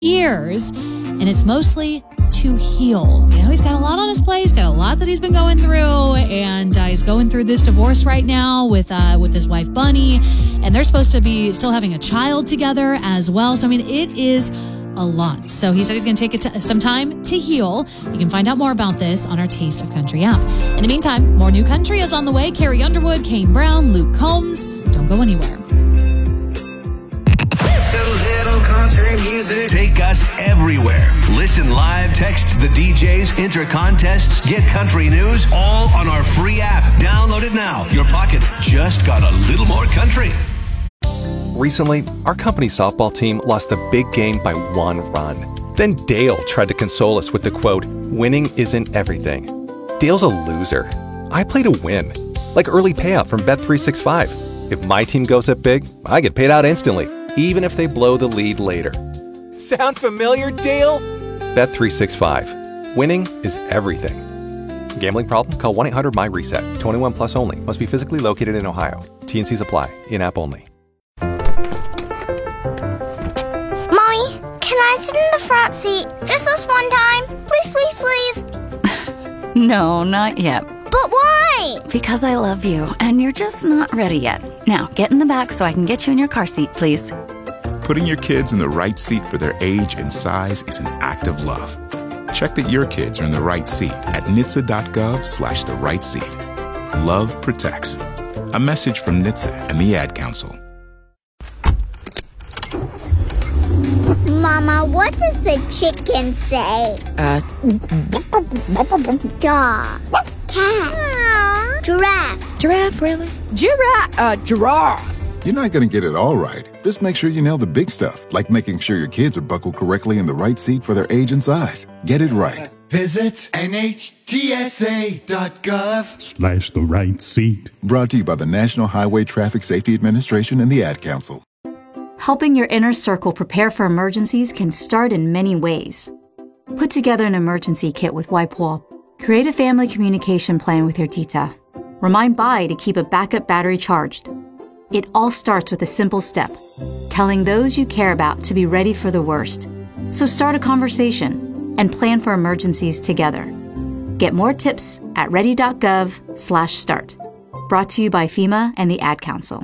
years, and it's mostly to heal. You know, he's got a lot on his plate. He's got a lot that he's been going through, and he's going through this divorce right now with his wife Bunny, and they're supposed to be still having a child together as well. So I mean, it is a lot. So he said he's going to take some time to heal. You can find out more about this on our Taste of Country app. In the meantime, more new country is on the way. Carrie Underwood, Kane Brown, Luke Combs. Don't go anywhere. Music. Take us everywhere. Listen live, text the DJs, enter contests, get country news, all on our free app. Download it now. Your pocket just got a little more country. Recently, our company softball team lost the big game by 1 run. Then Dale tried to console us with the quote, "Winning isn't everything." Dale's a loser. I play to win. Like early payout from Bet365. If my team goes up big, I get paid out instantly, even if they blow the lead later. Sound familiar, Dale? Bet365. Winning is everything. Gambling problem? Call 1-800-MY-RESET. 21 plus only. Must be physically located in Ohio. T&Cs apply. In-app only. Mommy, can I sit in the front seat just this one time? Please, please, please. No, not yet. But why? Because I love you, and you're just not ready yet. Now, get in the back so I can get you in your car seat, please. Putting your kids in the right seat for their age and size is an act of love. Check that your kids are in the right seat at NHTSA.gov/the right seat. Love protects. A message from NHTSA and the Ad Council. Mama, what does the chicken say? Dog. Cat. Giraffe. Giraffe, really? Giraffe. You're not going to get it all right. Just make sure you nail the big stuff, like making sure your kids are buckled correctly in the right seat for their age and size. Get it right. Visit NHTSA.gov/the right seat. Brought to you by the National Highway Traffic Safety Administration and the Ad Council. Helping your inner circle prepare for emergencies can start in many ways. Put together an emergency kit with WIPEWALL. Create a family communication plan with your tita. Remind Bai to keep a backup battery charged. It all starts with a simple step, telling those you care about to be ready for the worst. So start a conversation and plan for emergencies together. Get more tips at ready.gov/start. Brought to you by FEMA and the Ad Council.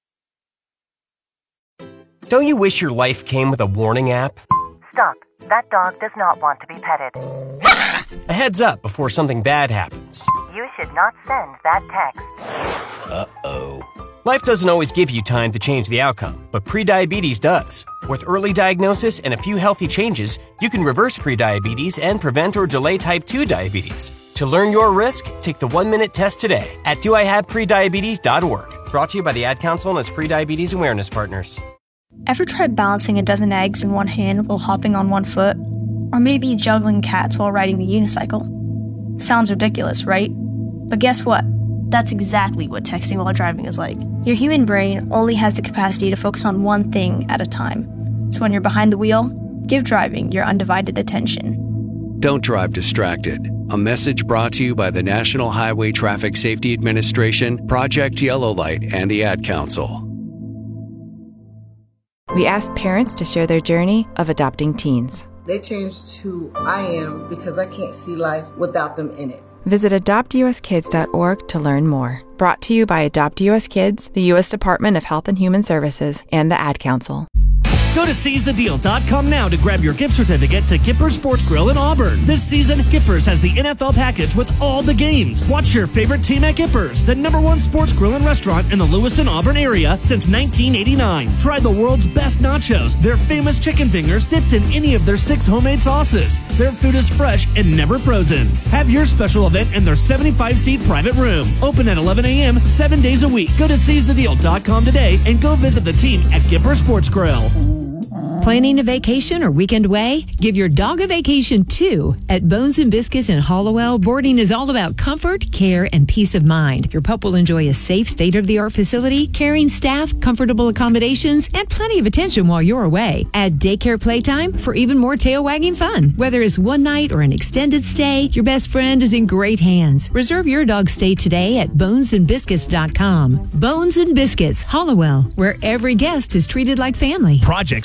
Don't you wish your life came with a warning app? Stop. That dog does not want to be petted. A heads up before something bad happens. You should not send that text. Uh-oh. Life doesn't always give you time to change the outcome, but prediabetes does. With early diagnosis and a few healthy changes, you can reverse prediabetes and prevent or delay type 2 diabetes. To learn your risk, take the 1-minute test today at doihaveprediabetes.org. Brought to you by the Ad Council and its prediabetes awareness partners. Ever tried balancing a dozen eggs in one hand while hopping on one foot? Or maybe juggling cats while riding the unicycle? Sounds ridiculous, right? But guess what? That's exactly what texting while driving is like. Your human brain only has the capacity to focus on one thing at a time. So when you're behind the wheel, give driving your undivided attention. Don't drive distracted. A message brought to you by the National Highway Traffic Safety Administration, Project Yellow Light, and the Ad Council. We asked parents to share their journey of adopting teens. They changed who I am because I can't see life without them in it. Visit adoptuskids.org to learn more. Brought to you by Adopt US Kids, the U.S. Department of Health and Human Services, and the Ad Council. Go to seizethedeal.com now to grab your gift certificate to Kippers Sports Grill in Auburn. This season, Kippers has the NFL package with all the games. Watch your favorite team at Kippers, the #1 sports grill and restaurant in the Lewiston, Auburn area since 1989. Try the world's best nachos, their famous chicken fingers dipped in any of their 6 homemade sauces. Their food is fresh and never frozen. Have your special event in their 75-seat private room. Open at 11 a.m. 7 days a week. Go to seizethedeal.com today and go visit the team at Kippers Sports Grill. Planning a vacation or weekend away? Give your dog a vacation too. At Bones and Biscuits in Hallowell, boarding is all about comfort, care, and peace of mind. Your pup will enjoy a safe, state-of-the-art facility, caring staff, comfortable accommodations, and plenty of attention while you're away. Add daycare playtime for even more tail-wagging fun. Whether it's one night or an extended stay, your best friend is in great hands. Reserve your dog's stay today at bonesandbiscuits.com. Bones and Biscuits, Hallowell, where every guest is treated like family. Projects are lining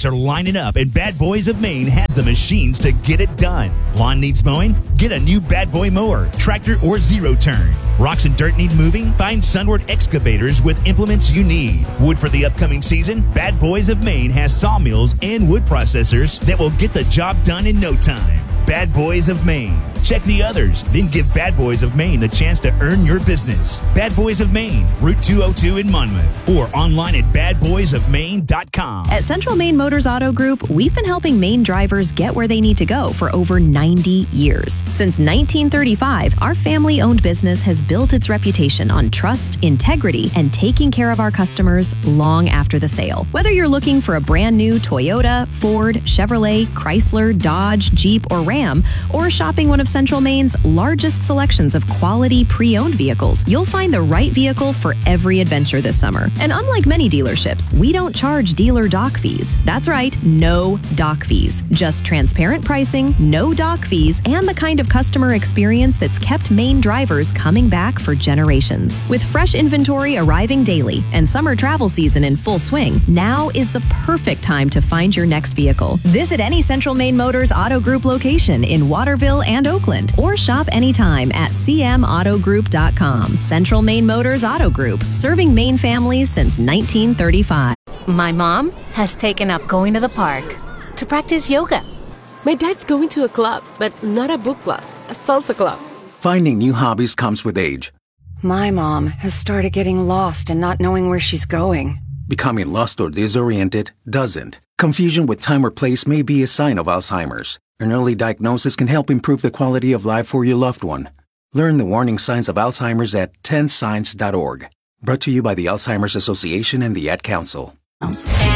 lining up, and Bad Boys of Maine has the machines to get it done. Lawn needs mowing? Get a new Bad Boy mower, tractor, or zero turn. Rocks and dirt need moving? Find Sunward Excavators with implements you need. Wood for the upcoming season? Bad Boys of Maine has sawmills and wood processors that will get the job done in no time. Bad Boys of Maine. Check the others, then give Bad Boys of Maine the chance to earn your business. Bad Boys of Maine, Route 202 in Monmouth, or online at badboysofmaine.com. At Central Maine Motors Auto Group, we've been helping Maine drivers get where they need to go for over 90 years. Since 1935, our family-owned business has built its reputation on trust, integrity, and taking care of our customers long after the sale. Whether you're looking for a brand new Toyota, Ford, Chevrolet, Chrysler, Dodge, Jeep, or Ram, or shopping one of Central Maine's largest selections of quality pre-owned vehicles, you'll find the right vehicle for every adventure this summer. And unlike many dealerships, we don't charge dealer dock fees. That's right, no dock fees. Just transparent pricing, no dock fees, and the kind of customer experience that's kept Maine drivers coming back for generations. With fresh inventory arriving daily and summer travel season in full swing, now is the perfect time to find your next vehicle. Visit any Central Maine Motors Auto Group location in Waterville and Oakland, or shop anytime at cmautogroup.com. Central Maine Motors Auto Group, serving Maine families since 1935. My mom has taken up going to the park to practice yoga. My dad's going to a club, but not a book club, a salsa club. Finding new hobbies comes with age. My mom has started getting lost and not knowing where she's going. Becoming lost or disoriented doesn't. Confusion with time or place may be a sign of Alzheimer's. An early diagnosis can help improve the quality of life for your loved one. Learn the warning signs of Alzheimer's at 10signs.org. Brought to you by the Alzheimer's Association and the Ad Council.